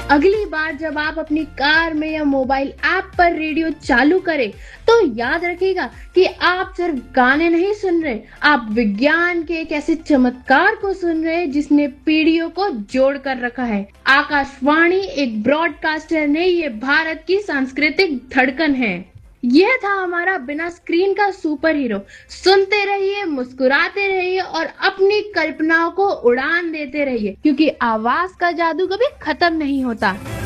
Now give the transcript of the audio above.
अगली बार जब आप अपनी कार में या मोबाइल ऐप पर रेडियो चालू करें तो याद रखिएगा कि आप सिर्फ गाने नहीं सुन रहे, आप विज्ञान के एक ऐसे चमत्कार को सुन रहे हैं जिसने पीढ़ियों को जोड़ कर रखा है। आकाशवाणी एक ब्रॉडकास्टर नहीं, ये भारत की सांस्कृतिक धड़कन है। यह था हमारा बिना स्क्रीन का सुपर हीरो। सुनते रहिए, मुस्कुराते रहिए और अपनी कल्पनाओं को उड़ान देते रहिए, क्योंकि आवाज का जादू कभी खत्म नहीं होता।